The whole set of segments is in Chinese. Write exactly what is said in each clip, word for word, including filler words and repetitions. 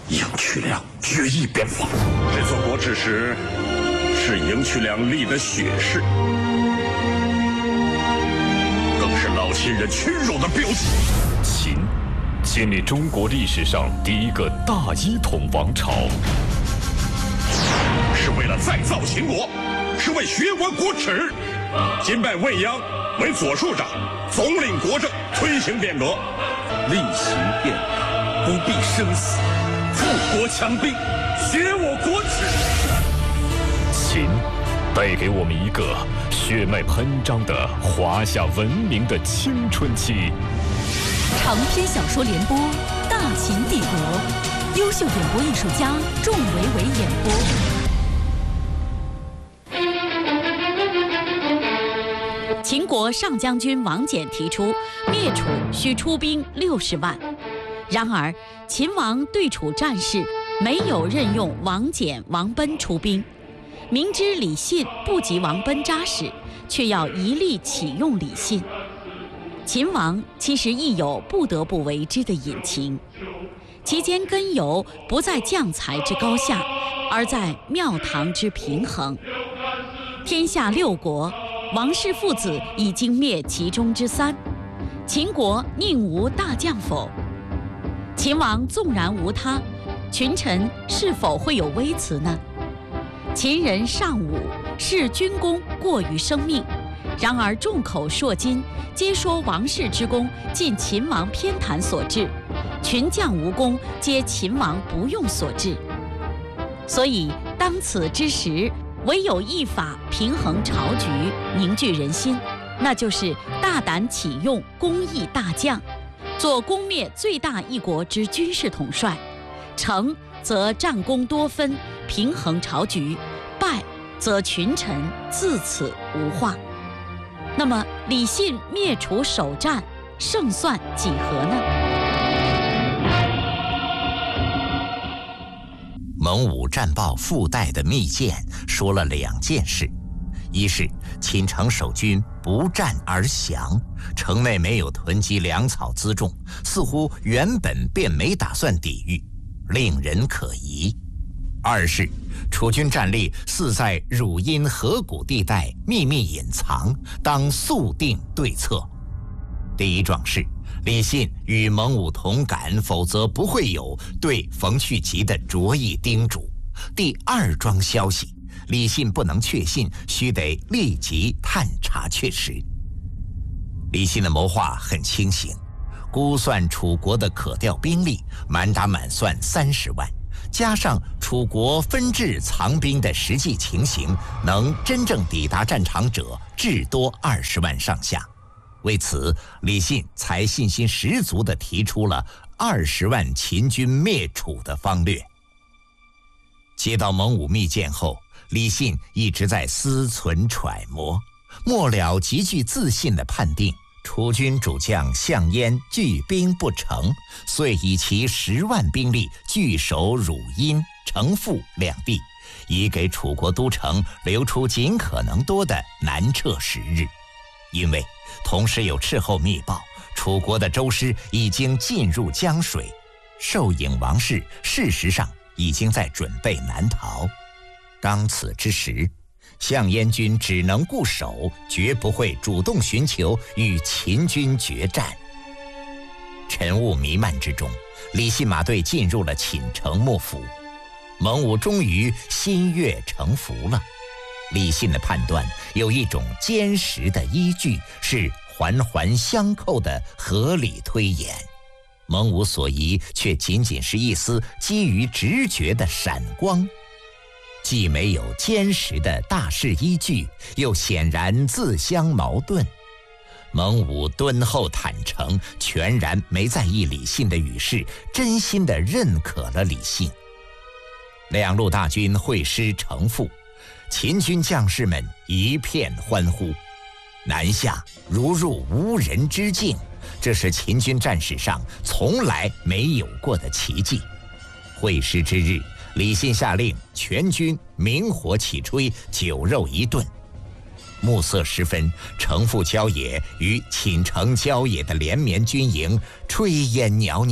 赢渠梁决一边防。 这座国耻石是赢渠梁立的血誓，更是老秦人屈辱的标记。 秦，建立中国历史上第一个大一统王朝， 是为了再造秦国，是为学完国耻。今拜未央为左庶长，总领国政，推行变革。 厉行变革，不必生死，富国强兵，学我国耻。 秦带给我们一个血脉喷张的华夏文明的青春期。 长篇小说联播《大秦帝国》，优秀演播艺术家仲维维演播。秦国上将军王翦提出灭楚需出兵六十万，然而秦王对楚战事没有任用王翦、王贲出兵，明知李信不及王贲扎实，却要一力启用李信。秦王其实亦有不得不为之的隐情，其间根由不在将才之高下，而在庙堂之平衡。天下六国，王氏父子已经灭其中之三，秦国宁无大将否？秦王纵然无他，群臣是否会有微词呢？秦人尚武，视军功过于生命，然而众口铄金，皆说王室之功尽秦王偏袒所致，群将无功，皆秦王不用所致。所以当此之时，唯有一法平衡朝局，凝聚人心，那就是大胆启用公义大将，做攻灭最大一国之军事统帅。成则战功多分，平衡朝局；败则群臣自此无话。那么李信灭楚首战胜算几何呢？ 蒙武战报附带的密件说了两件事，一是秦城守军不战而降，城内没有囤积粮草辎重，似乎原本便没打算抵御，令人可疑；二是楚军战力似在汝阴河谷地带秘密隐藏，当速定对策。第一桩事，李信与蒙武同感，否则不会有对冯去疾的着意叮嘱。第二桩消息，李信不能确信，须得立即探查确实。李信的谋划很清醒，估算楚国的可调兵力满打满算三十万，加上楚国分置藏兵的实际情形，能真正抵达战场者至多二十万上下。为此，李信才信心十足地提出了二十万秦军灭楚的方略。接到蒙武密件后，李信一直在思忖揣摩，末了极具自信地判定楚军主将项燕聚兵不成，遂以其十万兵力据守汝阴、城父两地，以给楚国都城留出尽可能多的南撤时日。因为同时有斥候密报，楚国的舟师已经进入江水，寿尹王室事实上已经在准备南逃。当此之时，项燕军只能固守，绝不会主动寻求与秦军决战。晨雾弥漫之中，李信马队进入了寝城幕府，蒙武终于心悦诚服了。李信的判断有一种坚实的依据，是环环相扣的合理推演。蒙武所疑却仅仅是一丝基于直觉的闪光，既没有坚实的大势依据，又显然自相矛盾。蒙武敦厚坦诚，全然没在意李信的语势，真心地认可了李信。两路大军会师城父，秦军将士们一片欢呼，南下如入无人之境，这是秦军战史上从来没有过的奇迹。会师之日，李信下令全军明火起炊，酒肉一顿。暮色时分，城父郊野与寝城郊野的连绵军营炊烟袅袅，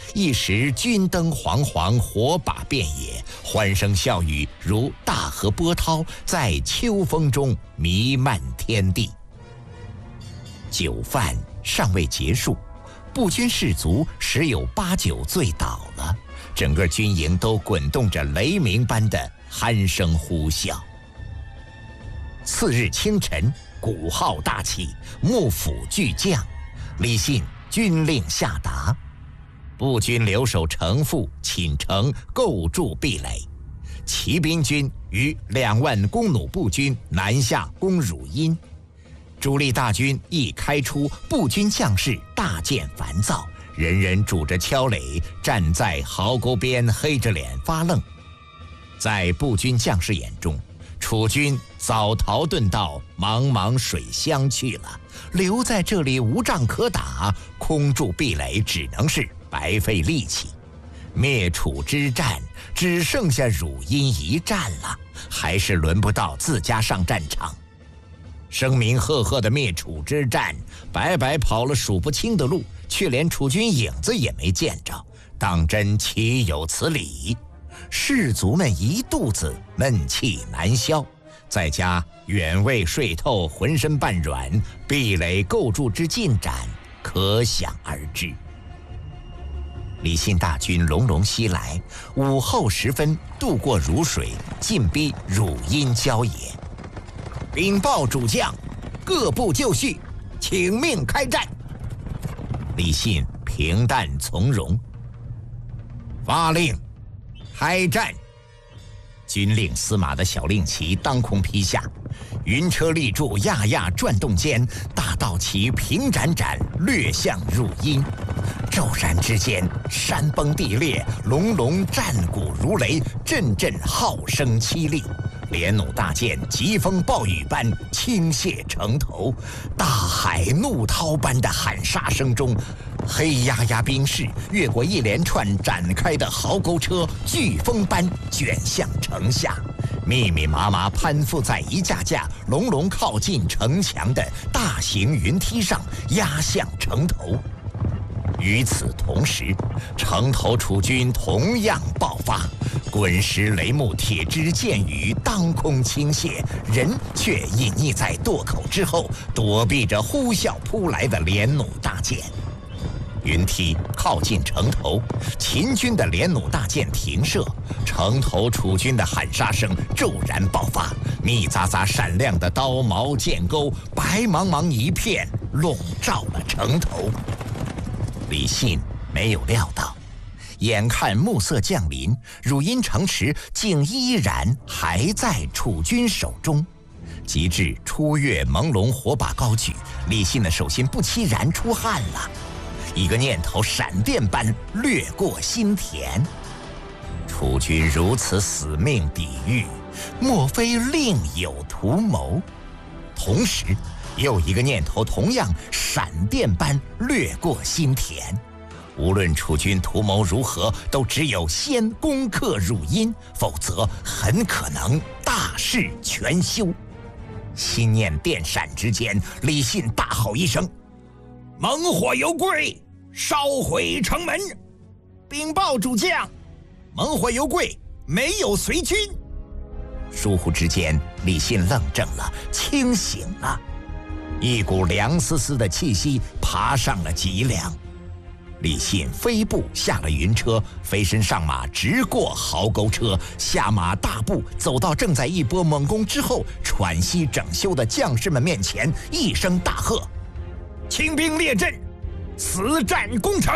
一时军灯煌煌，火把遍野，欢声笑语如大河波涛，在秋风中弥漫天地。酒饭尚未结束，步军士卒十有八九醉倒了，整个军营都滚动着雷鸣般的鼾声呼啸。次日清晨，鼓号大起，幕府巨将，李信军令下达，步军留守城父寝城构筑壁垒，骑兵军与两万弓弩步军南下攻汝阴。主力大军一开出，步军将士大见烦躁，人人拄着锹垒站在壕沟边，黑着脸发愣。在步军将士眼中，楚军早逃遁到茫茫水乡去了，留在这里无仗可打，空筑壁垒只能是白费力气。灭楚之战只剩下汝阴一战了，还是轮不到自家上战场。声名赫赫的灭楚之战，白白跑了数不清的路，却连楚军影子也没见着，当真岂有此理？士卒们一肚子闷气难消，再加远未睡透，浑身半软，壁垒构筑之进展可想而知。李信大军隆隆西来，午后时分渡过汝水，进逼汝阴郊野。禀报主将，各部就绪，请命开战。李信平淡从容，发令开战。军令司马的小令旗当空劈下，云车立柱，亚亚转动间，大道旗平展展，掠向汝阴。骤然之间，山崩地裂，隆隆战鼓如雷，阵阵号声凄厉。连弩大箭疾风暴雨般倾泻城头，大海怒涛般的喊杀声中，黑压压兵士越过一连串展开的壕沟车，飓风般卷向城下，密密麻麻攀附在一架架隆隆靠近城墙的大型云梯上，压向城头。与此同时，城头楚军同样爆发，滚石雷木铁枝箭雨当空倾泻，人却隐匿在垛口之后，躲避着呼啸扑来的连弩大箭。云梯靠近城头，秦军的连弩大箭停射，城头楚军的喊杀声骤然爆发，密匝匝闪亮的刀矛剑钩，白茫茫一片，笼罩了城头。李信没有料到，眼看暮色降临，汝阴城池竟依然还在楚军手中。及至初月朦胧，火把高举，李信的手心不期然出汗了。一个念头闪电般掠过心田，楚军如此死命抵御，莫非另有图谋？同时又一个念头同样闪电般掠过心田，无论楚军图谋如何，都只有先攻克汝阴，否则很可能大事全休。心念电闪之间，李信大吼一声：“猛火有贵，烧毁城门！”禀报主将，猛火有贵，没有随军。疏忽之间，李信愣怔了，清醒了。一股凉丝丝的气息爬上了脊梁，李信飞步下了云车，飞身上马，直过壕沟车，下马大步走到正在一波猛攻之后喘息整休的将士们面前，一声大喝：“清兵列阵，死战攻城！”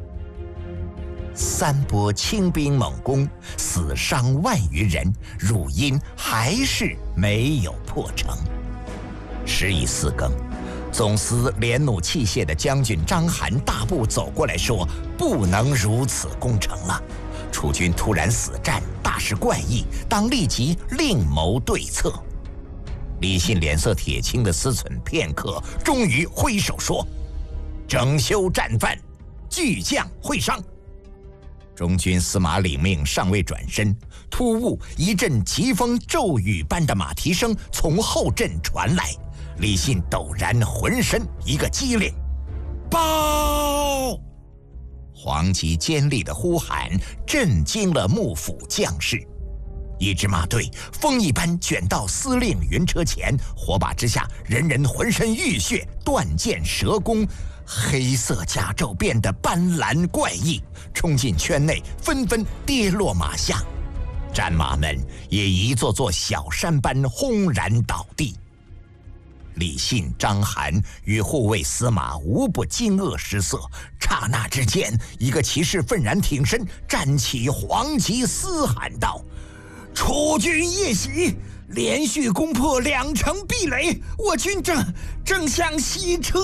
三波清兵猛攻，死伤万余人，汝阴还是没有破城。时已四更，总司连弩器械的将军章邯大步走过来说：“不能如此攻城了，楚军突然死战，大是怪异，当立即另谋对策。”李信脸色铁青的思忖片刻，终于挥手说：“整修战犯，巨将会商。”中军司马领命，尚未转身，突兀一阵疾风骤雨般的马蹄声从后阵传来。李信陡然浑身一个机灵，报！ 黄旗尖利的呼喊震惊了幕府将士，一支马队风一般卷到司令云车前，火把之下，人人浑身浴血，断剑折弓，黑色甲胄变得斑斓怪异，冲进圈内，纷纷跌落马下，战马们也一座座小山般轰然倒地。李信、章邯与护卫司马无不惊愕失色，刹那之间，一个骑士愤然挺身，站起黄旗，嘶喊道：“楚军夜袭，连续攻破两城壁垒，我军正正向西撤。”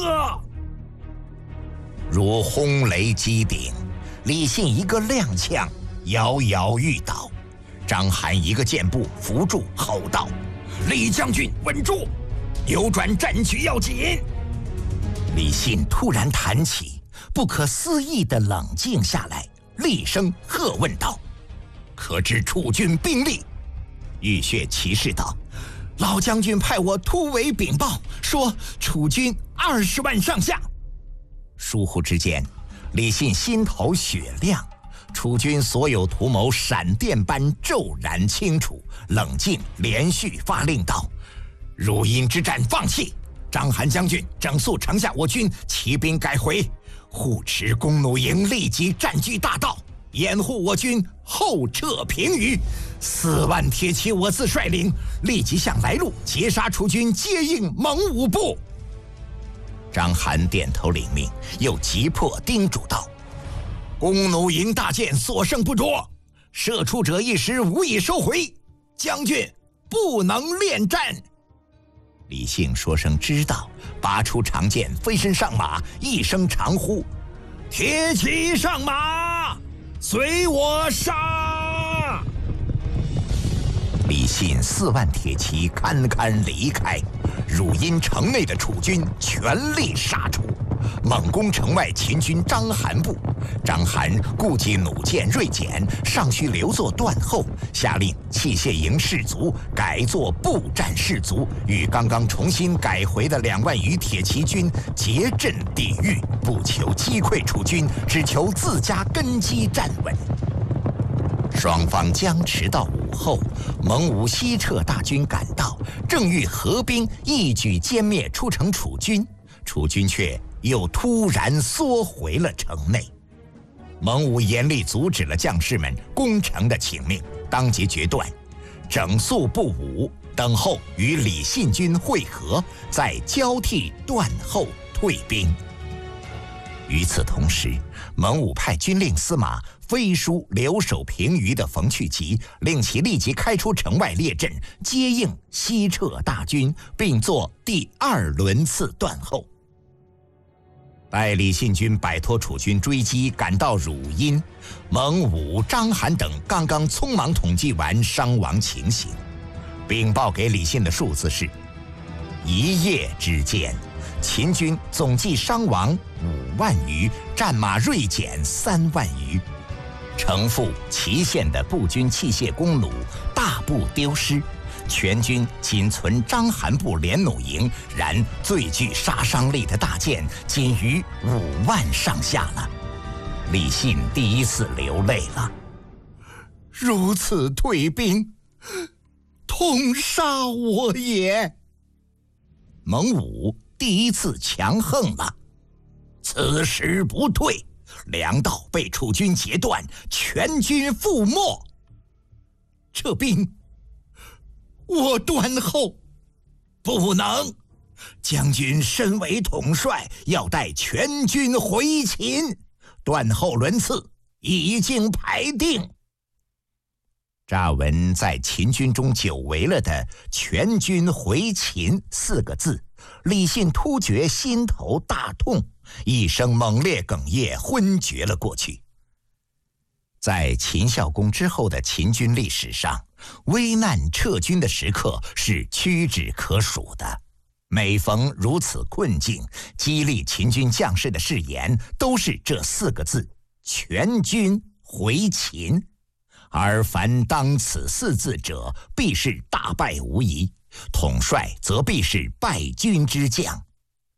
如轰雷击顶，李信一个踉跄，摇摇欲倒。章邯一个箭步扶住，吼道：“李将军，稳住！扭转战局要紧！”李信突然弹起，不可思议地冷静下来，厉声喝问道：“可知楚军兵力？”浴血骑士道：“老将军派我突围禀报，说楚军二十万上下。”疏忽之间，李信心头雪亮，楚军所有图谋闪电般骤然清楚，冷静连续发令道：“汝阴之战放弃，章邯将军整肃城下我军，骑兵改回，护持弓弩营立即占据大道，掩护我军后撤平舆。四万铁骑我自率领，立即向来路截杀楚军，接应蒙武部。”章邯点头领命，又急迫叮嘱道：“弓弩营大箭所剩不多，射出者一时无以收回，将军不能恋战。”李信说声知道，拔出长剑，飞身上马，一声长呼：“铁骑上马，随我杀！”李信四万铁骑堪堪离开，汝阴城内的楚军全力杀出，猛攻城外秦军章邯部。章邯顾及弩箭锐减，尚需留作断后，下令器械营士卒改作步战士卒，与刚刚重新改回的两万余铁骑军结阵抵御，不求击溃楚军，只求自家根基站稳。双方僵持到午后，蒙武西撤大军赶到，正欲合兵一举歼灭出城楚军，楚军却又突然缩回了城内。蒙武严厉阻止了将士们攻城的请命，当即决断，整肃部伍，等候与李信军会合，再交替断后退兵。与此同时，蒙武派军令司马飞书留守平舆的冯去疾，令其立即开出城外列阵，接应西撤大军，并作第二轮次断后。待李信军摆脱楚军追击，赶到汝阴，蒙武、章邯等刚刚匆忙统计完伤亡情形，禀报给李信的数字是：一夜之间，秦军总计伤亡五万余，战马锐减三万余。城附祁县的步军器械弓弩大部丢失，全军仅存章邯部连弩营，然最具杀伤力的大箭仅余五万上下了。李信第一次流泪了，如此退兵，痛杀我也。蒙武第一次强横了，此时不退，粮道被楚军截断，全军覆没。这兵我断后不能，将军身为统帅，要带全军回秦，断后轮次已经排定。乍闻在秦军中久违了的全军回秦四个字，李信突觉心头大痛，一声猛烈哽咽，昏厥了过去。在秦孝公之后的秦军历史上，危难撤军的时刻是屈指可数的。每逢如此困境，激励秦军将士的誓言都是这四个字：全军回秦。而凡当此四字者，必是大败无疑，统帅则必是败军之将。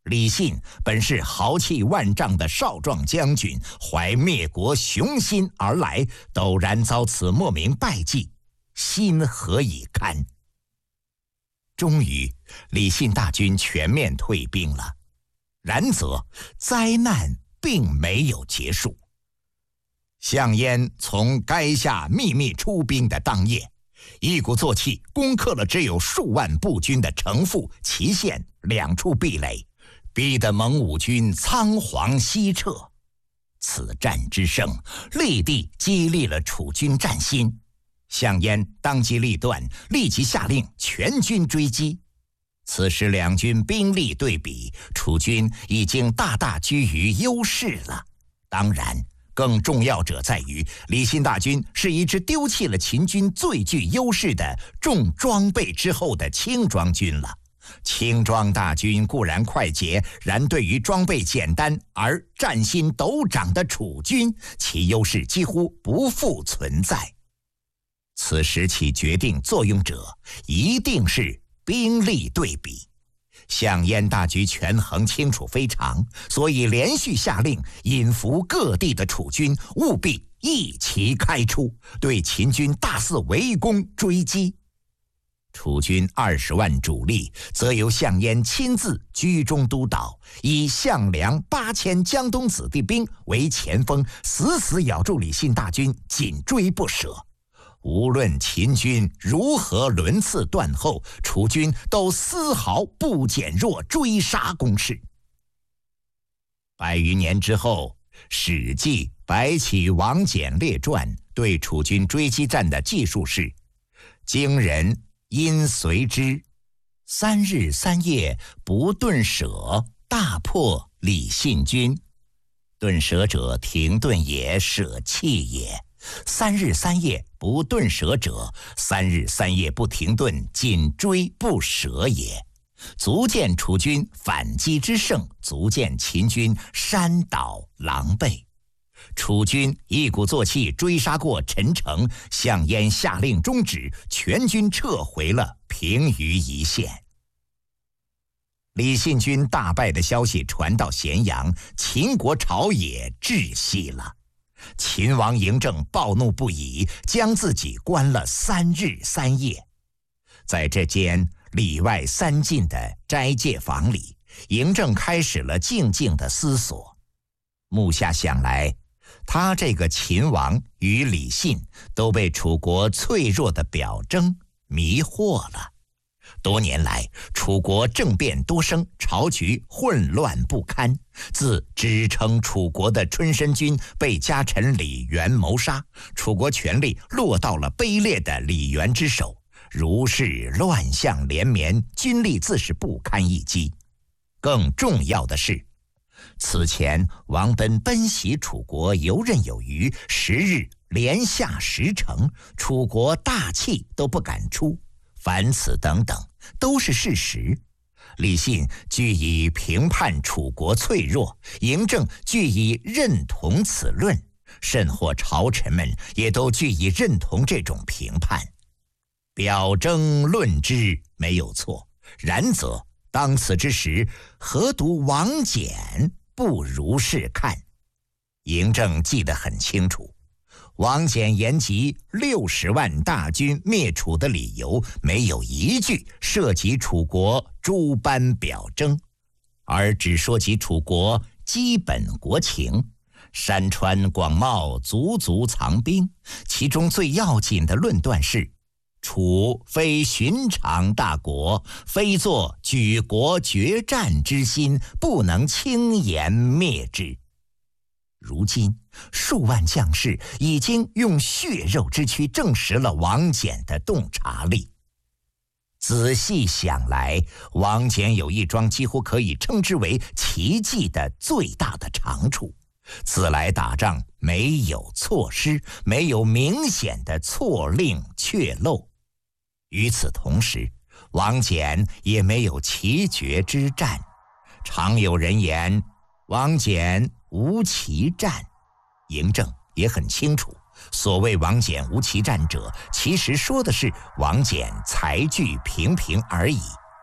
李信本是豪气万丈的少壮将军，怀灭国雄心而来，陡然遭此莫名败绩，心何以堪？终于，李信大军全面退兵了。然则，灾难并没有结束。项燕从垓下秘密出兵的当夜，一鼓作气攻克了只有数万步军的城父、祁县两处壁垒，逼得蒙武军仓皇西撤。此战之胜，立地激励了楚军战心。项燕当机立断，立即下令全军追击。此时两军兵力对比，楚军已经大大居于优势了。当然，更重要者在于，李信大军是一支丢弃了秦军最具优势的重装备之后的轻装军了。轻装大军固然快捷，然对于装备简单而战心陡涨的楚军，其优势几乎不复存在。此时起决定作用者一定是兵力对比。项燕大局权衡清楚非常，所以连续下令引伏各地的楚军务必一齐开出，对秦军大肆围攻追击。楚军二十万主力则由项燕亲自居中督导，以项梁八千江东子弟兵为前锋，死死咬住李信大军，紧追不舍。无论秦军如何轮次断后，楚军都丝毫不减弱追杀攻势。百余年之后，《史记·白起王翦列传》对楚军追击战的记述是：荆人因随之，三日三夜不顿舍，大破李信军。顿舍者，停顿也，舍弃也。三日三夜不顿舍者，三日三夜不停顿，紧追不舍也。足见楚军反击之胜，足见秦军山倒狼狈。楚军一鼓作气追杀过陈城，项燕下令终止，全军撤回了平舆一线。李信军大败的消息传到咸阳，秦国朝野窒息了。秦王嬴政暴怒不已，将自己关了三日三夜。在这间里外三进的斋戒房里，嬴政开始了静静的思索。目下想来，他这个秦王与李信都被楚国脆弱的表征迷惑了。多年来，楚国政变多生，朝局混乱不堪。自支撑楚国的春申君被家臣李元谋杀，楚国权力落到了卑劣的李元之手，如是乱象连绵，军力自是不堪一击。更重要的是，此前王贲奔袭楚国游刃有余，十日连下十城，楚国大气都不敢出。凡此等等都是事实。李信据以评判楚国脆弱，嬴政据以认同此论，甚或朝臣们也都据以认同这种评判。表征论之没有错，然则当此之时，何独王翦不如是看？嬴政记得很清楚。王翦言及六十万大军灭楚的理由，没有一句涉及楚国诸般表征，而只说及楚国基本国情。山川广袤，足足藏兵。其中最要紧的论断是：楚非寻常大国，非作举国决战之心，不能轻言灭之。如今数万将士已经用血肉之躯证实了王翦的洞察力。仔细想来，王翦有一桩几乎可以称之为奇迹的最大的长处：自来打仗没有错失，没有明显的错令确漏。与此同时，王翦也没有奇绝之战。常有人言王翦无奇战，嬴政也很清楚，所谓王翦无奇战者，其实说的是王翦才具平平而已。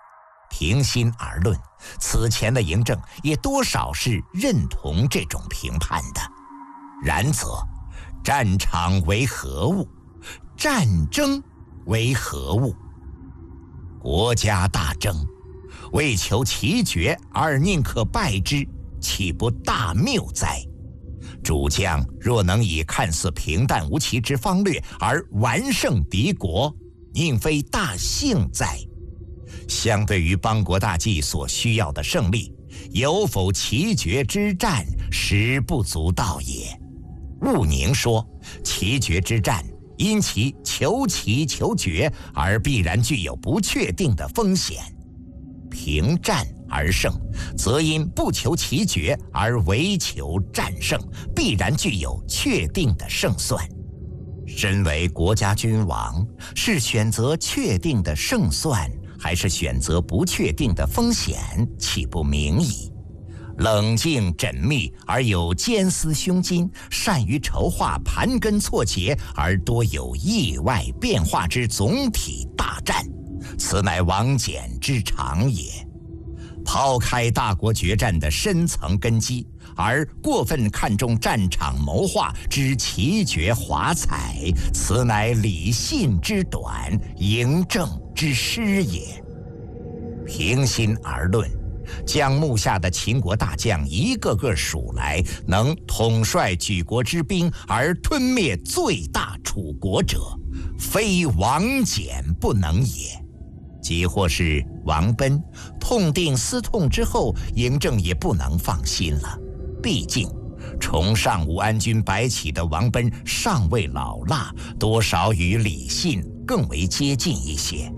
平心而论，此前的嬴政也多少是认同这种评判的。然则，战场为何物？战争为何物？国家大争，为求其决而宁可败之，岂不大谬哉？主将若能以看似平淡无奇之方略而完胜敌国，宁非大幸哉？相对于邦国大计所需要的胜利，有否奇决之战，实不足道也。务宁说，奇决之战因其求奇求决而必然具有不确定的风险；平战而胜，则因不求奇决而唯求战胜，必然具有确定的胜算。身为国家君王，是选择确定的胜算，还是选择不确定的风险，岂不明矣？冷静缜密而有艰思胸襟，善于筹划盘根错节而多有意外变化之总体大战，此乃王翦之长也。抛开大国决战的深层根基，而过分看重战场谋划之奇绝华彩，此乃理信之短，嬴政之失也。平心而论，将目下的秦国大将一个个数来，能统帅举国之兵而吞灭最大楚国者，非王翦不能也。即或是王贲痛定思痛之后，嬴政也不能放心了。毕竟崇尚武安君白起的王贲尚未老辣，多少与李信更为接近一些。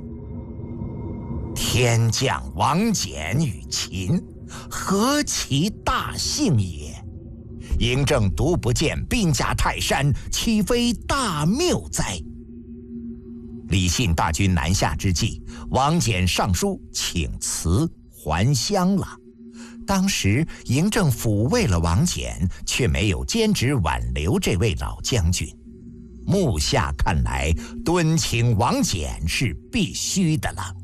天降王翦与秦，何其大幸也！嬴政独不见兵家泰山，岂非大谬哉？李信大军南下之际，王翦上书请辞还乡了。当时嬴政抚慰了王翦，却没有坚持挽留这位老将军。目下看来，敦请王翦是必须的了。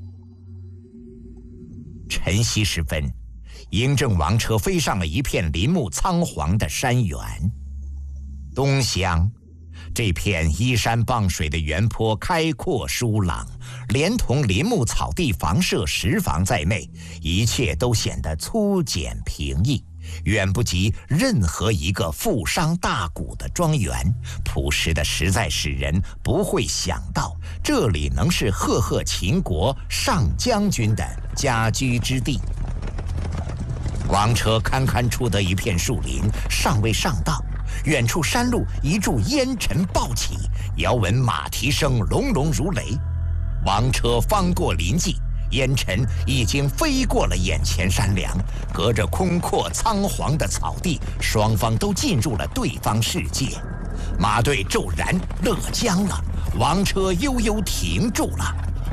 晨曦时分，嬴政王车飞上了一片林木苍黄的山原。东乡这片依山傍水的原坡开阔疏朗，连同林木草地、房舍、石房在内，一切都显得粗简平易，远不及任何一个富商大贾的庄园。朴实的实在使人不会想到，这里能是赫赫秦国上将军的家居之地。王车堪堪出得一片树林，尚未上道，远处山路一柱烟尘暴起，遥闻马蹄声隆隆如雷。王车方过林际，烟尘已经飞过了眼前山梁，隔着空阔苍黄的草地，双方都进入了对方世界。马队骤然勒缰了，王车悠悠停住了。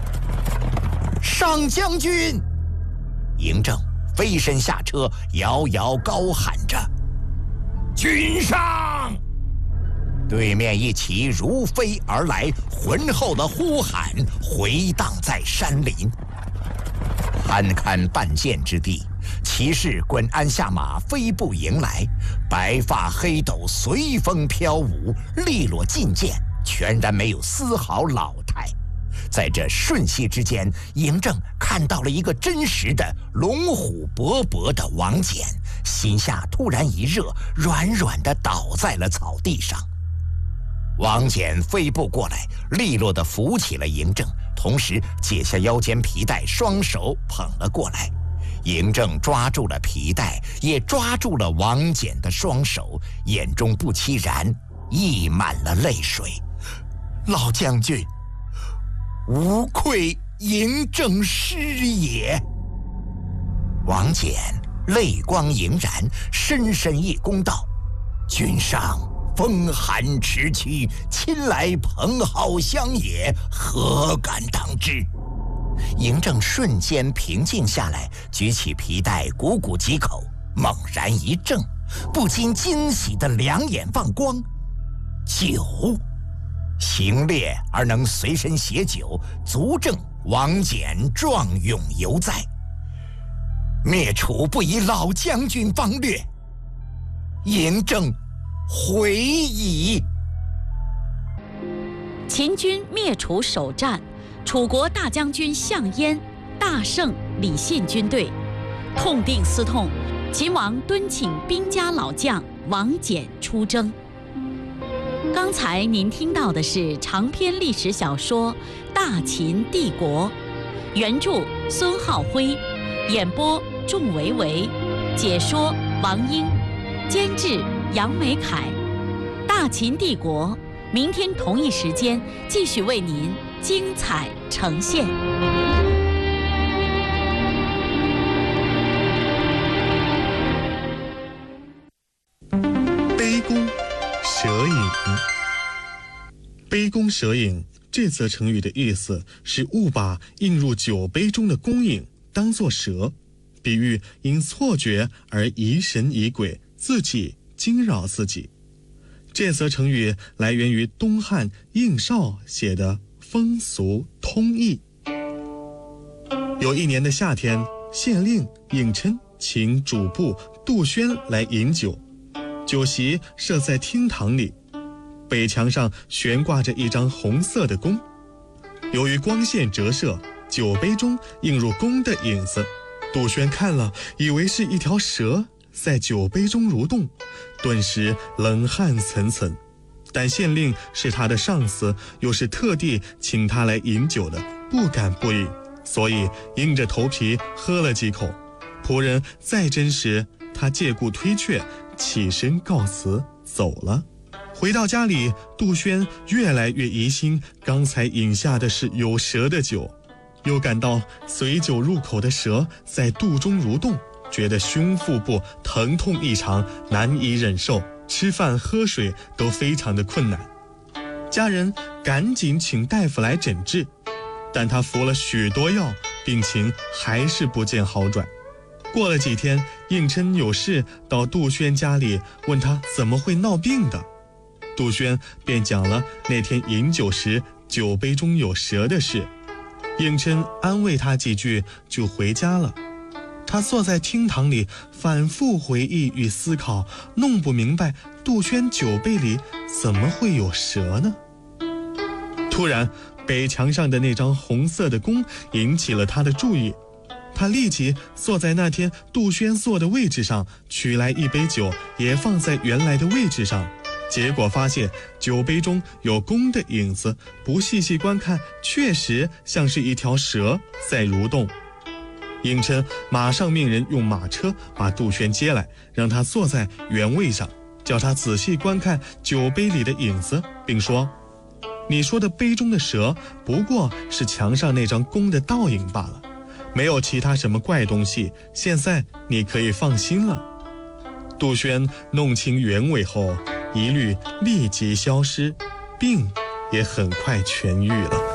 上将军！嬴政飞身下车，遥遥高喊着：“君上！”对面一骑如飞而来，浑厚的呼喊回荡在山林。堪堪半箭之地，骑士滚鞍下马，飞步迎来，白发黑斗随风飘舞，利落进谏，全然没有丝毫老态。在这瞬息之间，嬴政看到了一个真实的龙虎勃勃的王翦，心下突然一热，软软地倒在了草地上。王翦飞步过来，利落地扶起了嬴政，同时解下腰间皮带，双手捧了过来。嬴政抓住了皮带，也抓住了王翦的双手，眼中不期然溢满了泪水。老将军，无愧嬴政师也。王翦泪光盈然，深深一躬道：“君上风寒驰驱，亲来蓬蒿乡野，何敢当之？”嬴政瞬间平静下来，举起皮带，鼓鼓几口，猛然一怔，不禁惊喜的两眼放光。酒，行猎而能随身携酒，足证王翦壮勇犹在。 灭楚不以老将军方略，嬴政悔矣。 秦军灭楚首战，楚国大将军项燕大胜李信军队，痛定思痛，秦王敦请兵家老将王翦出征。刚才您听到的是长篇历史小说《大秦帝国》，原著孙浩辉，演播仲维维，解说王英，监制杨美凯。《大秦帝国》明天同一时间继续为您精彩呈现。 杯弓蛇影。杯弓蛇影这则成语的意思是误把映入酒杯中的弓影当作蛇，比喻因错觉而疑神疑鬼，自己惊扰自己。这则成语来源于东汉应绍写的《风俗通义》。有一年的夏天，县令应琛请主簿杜轩来饮酒，酒席设在厅堂里，北墙上悬挂着一张红色的弓。由于光线折射，酒杯中映入弓的影子，杜轩看了以为是一条蛇在酒杯中蠕动，顿时冷汗涔涔。但县令是他的上司，又是特地请他来饮酒的，不敢不饮，所以硬着头皮喝了几口。仆人再斟时，他借故推却，起身告辞走了。回到家里，杜轩越来越疑心刚才饮下的是有蛇的酒，又感到随酒入口的蛇在肚中蠕动，觉得胸腹部疼痛异常，难以忍受，吃饭喝水都非常的困难。家人赶紧请大夫来诊治，但他服了许多药，病情还是不见好转。过了几天，应琛有事到杜轩家里，问他怎么会闹病的。杜轩便讲了那天饮酒时酒杯中有蛇的事。应琛安慰他几句就回家了。他坐在厅堂里反复回忆与思考，弄不明白杜轩酒杯里怎么会有蛇呢？突然，北墙上的那张红色的弓引起了他的注意，他立即坐在那天杜轩坐的位置上，取来一杯酒也放在原来的位置上，结果发现酒杯中有弓的影子，不细细观看，确实像是一条蛇在蠕动。应琛马上命人用马车把杜轩接来，让他坐在原位上，叫他仔细观看酒杯里的影子，并说：你说的杯中的蛇不过是墙上那张弓的倒影罢了，没有其他什么怪东西，现在你可以放心了。杜轩弄清原委后，疑虑立即消失，病也很快痊愈了。